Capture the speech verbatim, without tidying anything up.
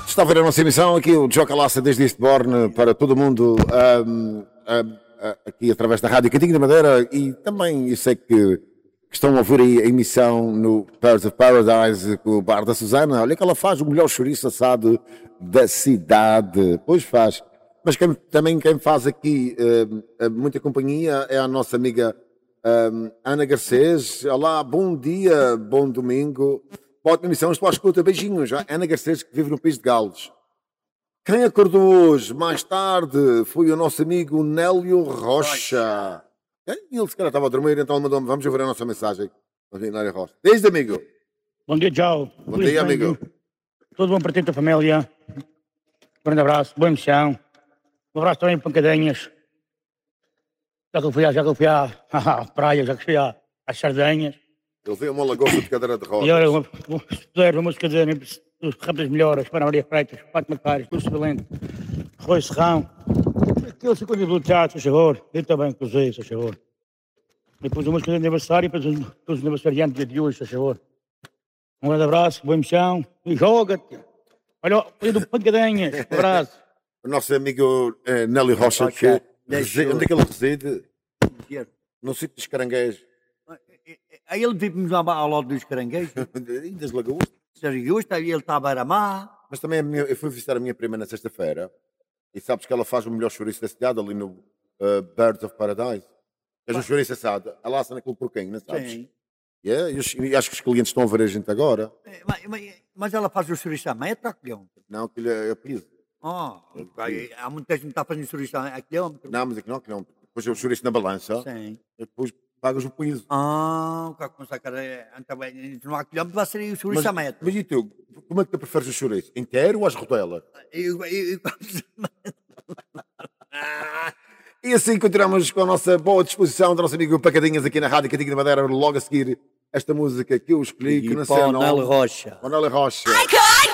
Está a ver a nossa emissão aqui, o Joca Laça desde Eastbourne para todo o mundo, um, um, aqui através da Rádio Cantinho da Madeira, e também eu sei que, que estão a ouvir aí a emissão no Birds of Paradise com o bar da Susana. Olha que ela faz o melhor chouriço assado da cidade, pois faz. Mas quem, também quem faz aqui um, muita companhia é a nossa amiga um, Ana Garcês. Olá, bom dia, bom domingo. Ótima emissão, estou à escuta, beijinhos. Ana Garcês, que vive no País de Gales. Quem acordou hoje, mais tarde, foi o nosso amigo Nélio Rocha. Ele se calhar estava a dormir, então ele mandou-me, vamos ouvir a nossa mensagem. Nélio Rocha. Desde amigo. Bom dia, tchau. Bom dia, amigo. Tudo bom para ti e a tua família. Um grande abraço, boa emissão. Um abraço também para Pancadinhas. Já que eu fui, à, já que eu fui à, à praia, já que fui à, às Sardenhas. Ele veio uma lagosta de cadeira de rodas. E olha, uma música de dos Rápidas Melhoras, para Maria Freitas, Pato Macares, Lúcio Valente, Rui Serrão. Aquele ficou de luteado, se favor. Ele também cozei, se favor. Depois a música de aniversário, depois os aniversariantes de hoje, se favor. Um grande abraço, boa emissão e joga-te. Olha, olha do Pancadinhas, um abraço. O nosso amigo eh, Nélio Rocha, que reside, onde é que ele reside? No sítio dos Caranguejos. Aí ele vive ao, ao lado dos Caranguejos. Das Lagostas. Ele está a Baramá. Mas também a minha, eu fui visitar a minha prima na sexta-feira e sabes que ela faz o melhor chouriço da cidade ali no uh, Birds of Paradise. Faz um chouriço assado. Ela assa naquele porquinho, não sabes? Sim. Yeah, e, os, e acho que os clientes estão a ver a gente agora. É, mas, mas, mas ela faz o chouriço à metro ou quilómetro? Não, aquilo é a piso. Oh, é há muita gente que está fazendo chouriço a quilómetro. Não, mas aqui não, quilómetro. Depois é o chouriço na balança. Sim. E depois pagas o piso. Ah, como se não há quilómetro, vai ser o chouriço a metro. Mas e tu, como é que tu preferes o chouriço? Inteiro ou às rodelas? Eu, eu, eu... E assim continuamos com a nossa boa disposição do nosso amigo Pacadinhas aqui na Rádio Cantinho da Madeira, logo a seguir esta música que eu escolhi, que não sei o nome. Nélio Rocha. Nélio Rocha.